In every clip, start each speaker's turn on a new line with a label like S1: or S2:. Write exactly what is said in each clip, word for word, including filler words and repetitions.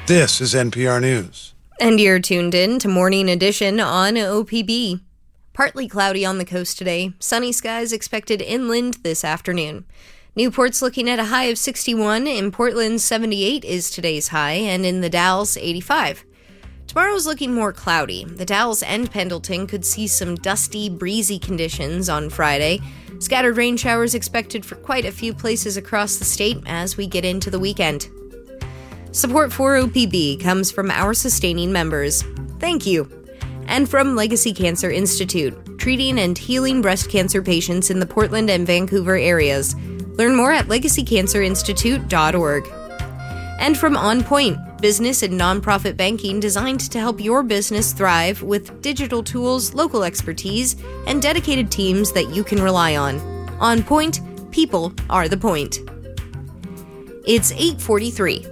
S1: This is N P R News.
S2: And you're tuned in to Morning Edition on O P B. Partly cloudy on the coast today. Sunny skies expected inland this afternoon. Newport's looking at a high of sixty-one. In Portland, seventy-eight is today's high, and in the Dalles, eighty-five. Tomorrow's looking more cloudy. The Dalles and Pendleton could see some dusty, breezy conditions on Friday. Scattered rain showers expected for quite a few places across the state as we get into the weekend. Support for O P B comes from our sustaining members. Thank you. And from Legacy Cancer Institute, treating and healing breast cancer patients in the Portland and Vancouver areas. Learn more at legacy cancer institute dot org. And from On Point, business and nonprofit banking designed to help your business thrive with digital tools, local expertise, and dedicated teams that you can rely on. On Point, people are the point. It's eight forty-three.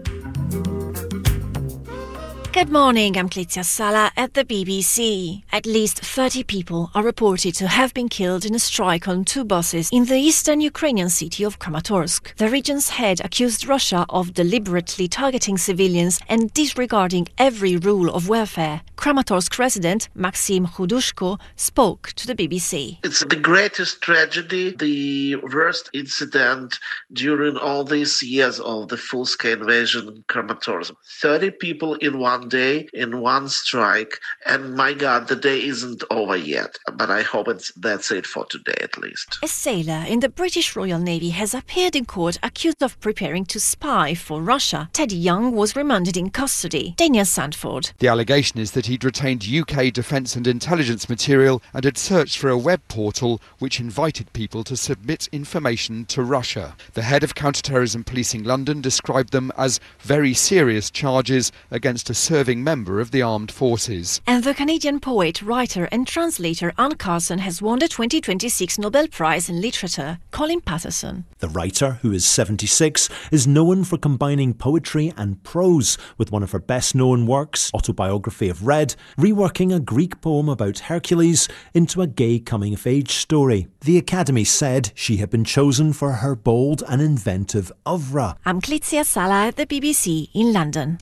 S3: Good morning, I'm Clizia Sala at the B B C. At least thirty people are reported to have been killed in a strike on two buses in the eastern Ukrainian city of Kramatorsk. The region's head accused Russia of deliberately targeting civilians and disregarding every rule of warfare. Kramatorsk resident Maxim Khudushko spoke to the B B C.
S4: It's the greatest tragedy, the worst incident during all these years of the full-scale invasion in Kramatorsk. thirty people in one day in one strike, and my God, the day isn't over yet, but I hope it's that's it for today at least.
S3: A sailor in the British Royal Navy has appeared in court accused of preparing to spy for Russia. Teddy Young was remanded in custody. Daniel Sandford.
S5: The allegation is that he'd retained U K defence and intelligence material and had searched for a web portal which invited people to submit information to Russia. The head of counter-terrorism policing London described them as very serious charges against a serving member of the armed forces.
S3: And the Canadian poet, writer and translator Anne Carson has won the twenty twenty-six Nobel Prize in Literature. Colin Patterson.
S6: The writer, who is seventy-six, is known for combining poetry and prose with one of her best-known works, Autobiography of Red, reworking a Greek poem about Hercules into a gay coming-of-age story. The Academy said she had been chosen for her bold and inventive oeuvre.
S3: I'm Clizia Sala at the B B C in London.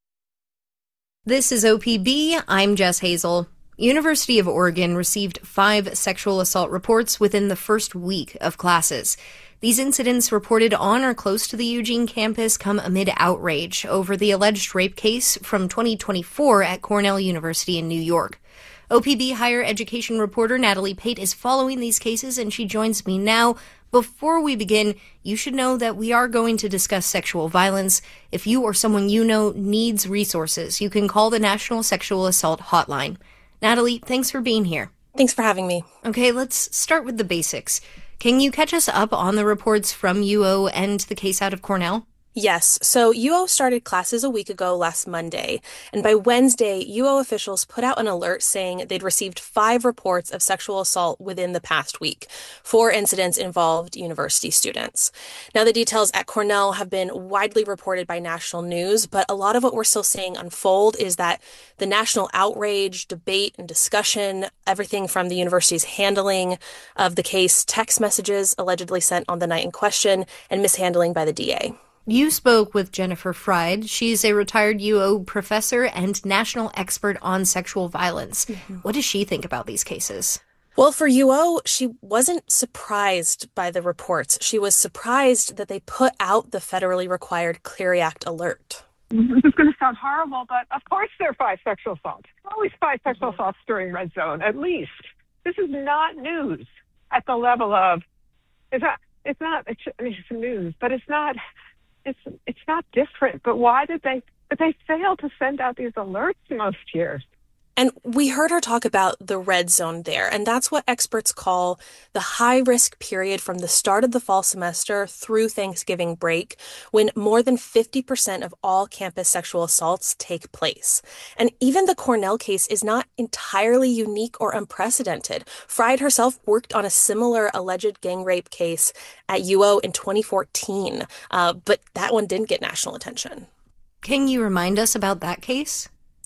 S2: This is O P B. I'm Jess Hazel. University of Oregon received five sexual assault reports within the first week of classes. These incidents reported on or close to the Eugene campus come amid outrage over the alleged rape case from twenty twenty-four at Cornell University in New York. O P B higher education reporter Natalie Pate is following these cases, and she joins me now. Before we begin, you should know that we are going to discuss sexual violence. If you or someone you know needs resources, you can call the National Sexual Assault Hotline. Natalie, thanks for being here.
S7: Thanks for having me.
S2: Okay, let's start with the basics. Can you catch us up on the reports from U O and the case out of Cornell?
S7: Yes. So U O started classes a week ago last Monday, and by Wednesday, U O officials put out an alert saying they'd received five reports of sexual assault within the past week. Four incidents involved university students. Now, the details at Cornell have been widely reported by national news, but a lot of what we're still seeing unfold is that the national outrage, debate, and discussion, everything from the university's handling of the case, text messages allegedly sent on the night in question, and mishandling by the D A.
S2: You spoke with Jennifer Fried. She's a retired U O professor and national expert on sexual violence. Mm-hmm. What does she think about these cases?
S7: Well, for U O, she wasn't surprised by the reports. She was surprised that they put out the federally required Clery Act alert.
S8: This is going to sound horrible, but of course there are five sexual assaults. Always five sexual assaults during Red Zone, at least. This is not news at the level of, it's not, it's not, it's, I mean, it's news, but it's not... It's it's not different, but why did they, but they fail to send out these alerts most years?
S7: And we heard her talk about the red zone there, and that's what experts call the high-risk period from the start of the fall semester through Thanksgiving break, when more than fifty percent of all campus sexual assaults take place. And even the Cornell case is not entirely unique or unprecedented. Fried herself worked on a similar alleged gang rape case at U O in twenty fourteen, uh, but that one didn't get national attention.
S2: Can you remind us about that case?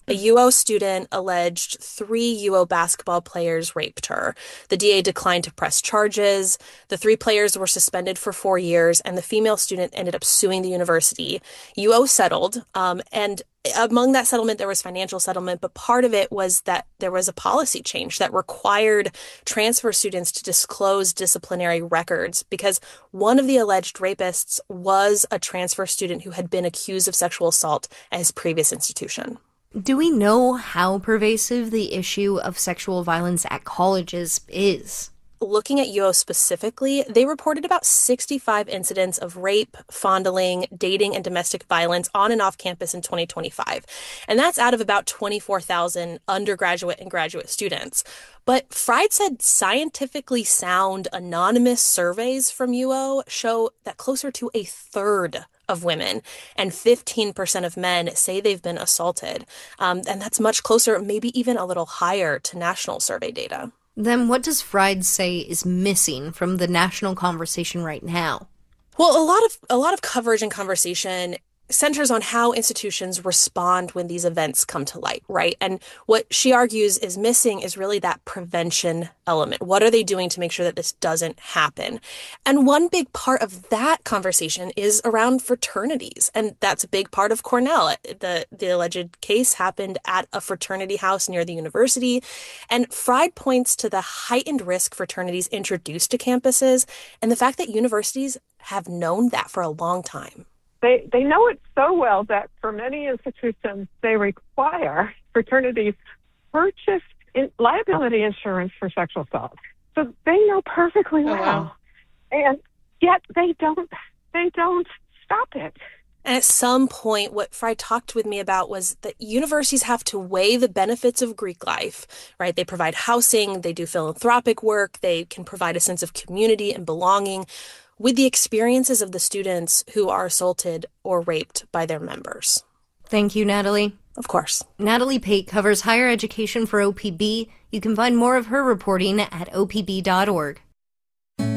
S7: A U O student alleged three U O basketball players raped her. The D A declined to press charges. The three players were suspended for four years, and the female student ended up suing the university. U O settled, um, and among that settlement, there was financial settlement, but part of it was that there was a policy change that required transfer students to disclose disciplinary records because one of the alleged rapists was a transfer student who had been accused of sexual assault at his previous institution.
S2: Do we know how pervasive the issue of sexual violence at colleges is?
S7: Looking at U O specifically, they reported about sixty-five incidents of rape, fondling, dating, and domestic violence on and off campus in twenty twenty-five. And that's out of about twenty-four thousand undergraduate and graduate students. But Fried said scientifically sound anonymous surveys from U O show that closer to a third of women and fifteen percent of men say they've been assaulted. Um, and that's much closer, maybe even a little higher, to national survey data.
S2: Then what does Fried say is missing from the national conversation right now?
S7: Well, a lot of a lot of coverage and conversation centers on how institutions respond when these events come to light, right? And what she argues is missing is really that prevention element. What are they doing to make sure that this doesn't happen? And one big part of that conversation is around fraternities. And that's a big part of Cornell. The, the alleged case happened at a fraternity house near the university. And Fried points to the heightened risk fraternities introduced to campuses and the fact that universities have known that for a long time.
S8: They they know it so well that for many institutions, they require fraternities purchase in liability insurance for sexual assault. So they know perfectly well. Oh, wow. And yet they don't they don't stop it.
S7: And at some point, what Fried talked with me about was that universities have to weigh the benefits of Greek life, right? They provide housing, they do philanthropic work, they can provide a sense of community and belonging, with the experiences of the students who are assaulted or raped by their members.
S2: Thank you, Natalie.
S7: Of course.
S2: Natalie Pate covers higher education for O P B. You can find more of her reporting at O P B dot org.